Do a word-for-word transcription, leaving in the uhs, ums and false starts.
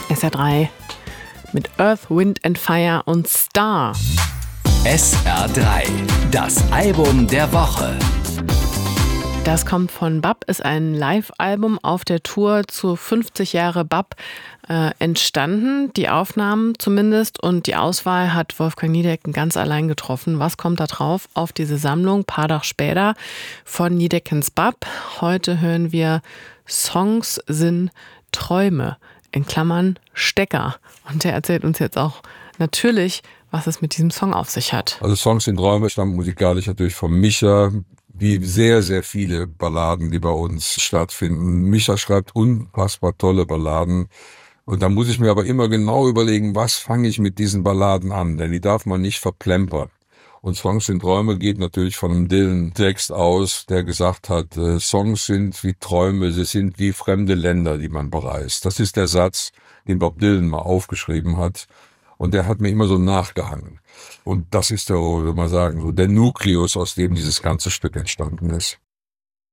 S R drei mit Earth, Wind and Fire und Star. S R drei, das Album der Woche. Das kommt von B A P, ist ein Live-Album auf der Tour zu fünfzig Jahre B A P äh, entstanden. Die Aufnahmen zumindest und die Auswahl hat Wolfgang Niedecken ganz allein getroffen. Was kommt da drauf auf diese Sammlung Paar später von Niedeckens B A P? Heute hören wir Songs sind Träume, in Klammern Stecker. Und der erzählt uns jetzt auch natürlich, was es mit diesem Song auf sich hat. Also Songs sind Träume stammt musikalisch natürlich von Micha, wie sehr, sehr viele Balladen, die bei uns stattfinden. Micha schreibt unfassbar tolle Balladen. Und da muss ich mir aber immer genau überlegen, was fange ich mit diesen Balladen an, denn die darf man nicht verplempern. Und Songs sind Träume geht natürlich von einem Dylan-Text aus, der gesagt hat, äh, Songs sind wie Träume, sie sind wie fremde Länder, die man bereist. Das ist der Satz, den Bob Dylan mal aufgeschrieben hat. Und der hat mir immer so nachgehangen. Und das ist der, würde man sagen, so der Nukleus, aus dem dieses ganze Stück entstanden ist.